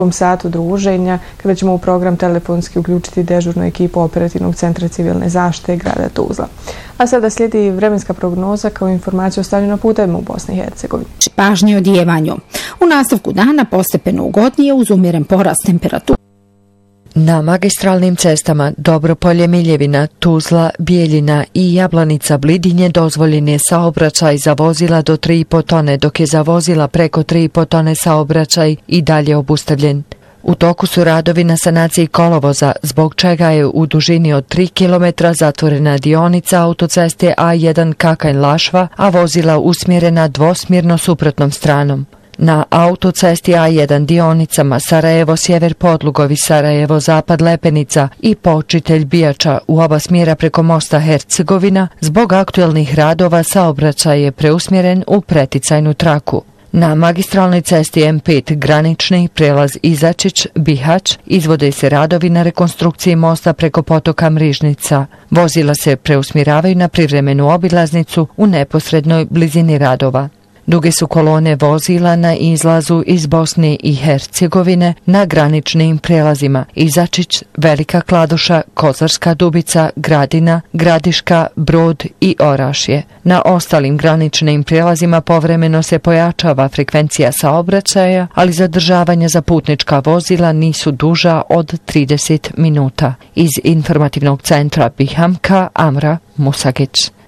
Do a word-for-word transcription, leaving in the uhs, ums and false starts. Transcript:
satu druženja kada ćemo u program telefonski uključiti dežurnu ekipu Operativnog centra civilne zaštite grada Tuzla. A sada slijedi vremenska prognoza kao informacija o stanju na putevima u Bosni i Hercegovini. Pažnje odjevanju. U nastavku dana postepeno ugodnije uz umjeren porast temperature. Na magistralnim cestama Dobropolje, Miljevina, Tuzla, Bijeljina i Jablanica, Blidinje dozvoljen je saobraćaj za vozila do tri i po tone, dok je za vozila preko tri i po tone saobraćaj i dalje obustavljen. U toku su radovi na sanaciji kolovoza, zbog čega je u dužini od tri kilometra zatvorena dionica autoceste A jedan Kakanj-Lašva, a vozila usmjerena dvosmjerno suprotnom stranom. Na autocesti A jedan dionicama Sarajevo-Sjever Podlugovi, Sarajevo-Zapad Lepenica i Počitelj Bijača u oba smjera preko mosta Hercegovina, zbog aktuelnih radova saobraćaj je preusmjeren u preticajnu traku. Na magistralnoj cesti M pet granični prijelaz Izačić, Bihać izvode se radovi na rekonstrukciji mosta preko potoka Mrižnica. Vozila se preusmjeravaju na privremenu obilaznicu u neposrednoj blizini radova. Duge su kolone vozila na izlazu iz Bosne i Hercegovine na graničnim prijelazima Izačić, Velika Kladuša, Kozarska Dubica, Gradina, Gradiška, Brod i Orašje. Na ostalim graničnim prijelazima povremeno se pojačava frekvencija saobraćaja, ali zadržavanja za putnička vozila nisu duža od trideset minuta. Iz informativnog centra Bihamka, Amra Musagić.